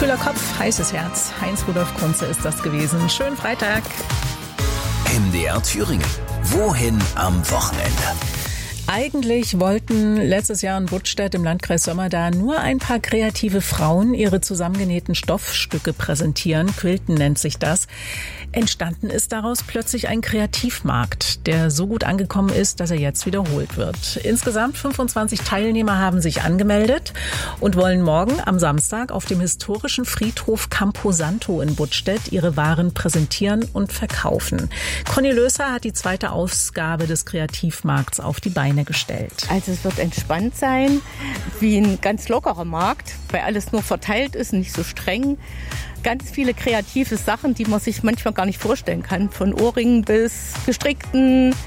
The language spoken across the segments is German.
Kühler Kopf, heißes Herz. Heinz-Rudolf Kunze ist das gewesen. Schönen Freitag. MDR Thüringen. Wohin am Wochenende? Eigentlich wollten letztes Jahr in Buttstedt im Landkreis Sömmerda nur ein paar kreative Frauen ihre zusammengenähten Stoffstücke präsentieren. Quilten nennt sich das. Entstanden ist daraus plötzlich ein Kreativmarkt, der so gut angekommen ist, dass er jetzt wiederholt wird. Insgesamt 25 Teilnehmer haben sich angemeldet und wollen morgen am Samstag auf dem historischen Friedhof Camposanto in Buttstedt ihre Waren präsentieren und verkaufen. Conny Löser hat die zweite Ausgabe des Kreativmarkts auf die Beine gestellt. Also es wird entspannt sein, wie ein ganz lockerer Markt, weil alles nur verteilt ist, nicht so streng. Ganz viele kreative Sachen, die man sich manchmal gar nicht vorstellen kann. Von Ohrringen bis gestrickten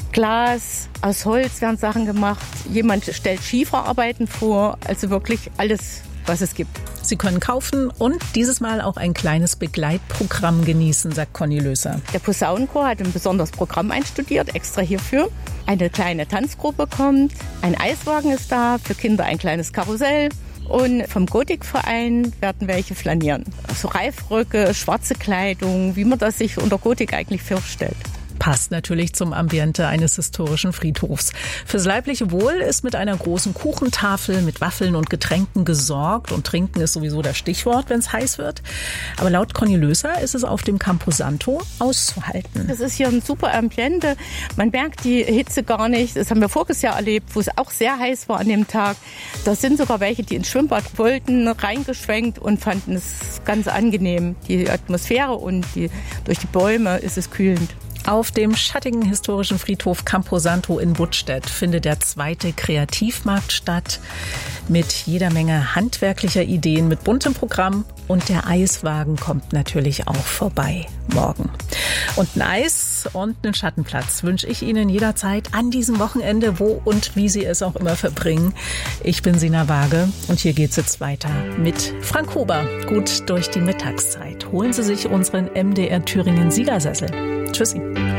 Glas, aus Holz werden Sachen gemacht. Jemand stellt Schieferarbeiten vor, also wirklich alles, was es gibt. Sie können kaufen und dieses Mal auch ein kleines Begleitprogramm genießen, sagt Conny Löser. Der Posaunenchor hat ein besonderes Programm einstudiert, extra hierfür. Eine kleine Tanzgruppe kommt, ein Eiswagen ist da, für Kinder ein kleines Karussell. Und vom Gotikverein werden welche flanieren. Also Reifröcke, schwarze Kleidung, wie man das sich unter Gotik eigentlich vorstellt. Passt natürlich zum Ambiente eines historischen Friedhofs. Fürs leibliche Wohl ist mit einer großen Kuchentafel mit Waffeln und Getränken gesorgt. Und trinken ist sowieso das Stichwort, wenn es heiß wird. Aber laut Conny Löser ist es auf dem Camposanto auszuhalten. Das ist hier ein super Ambiente. Man merkt die Hitze gar nicht. Das haben wir voriges Jahr erlebt, wo es auch sehr heiß war an dem Tag. Da sind sogar welche, die ins Schwimmbad wollten, reingeschwenkt und fanden es ganz angenehm. Die Atmosphäre und durch die Bäume ist es kühlend. Auf dem schattigen historischen Friedhof Camposanto in Buttstedt findet der zweite Kreativmarkt statt. Mit jeder Menge handwerklicher Ideen, mit buntem Programm. Und der Eiswagen kommt natürlich auch vorbei morgen. Und ein Eis und einen Schattenplatz wünsche ich Ihnen jederzeit an diesem Wochenende, wo und wie Sie es auch immer verbringen. Ich bin Sina Waage und hier geht's jetzt weiter mit Frank Huber. Gut durch die Mittagszeit. Holen Sie sich unseren MDR Thüringen Siegersessel. Tschüssi.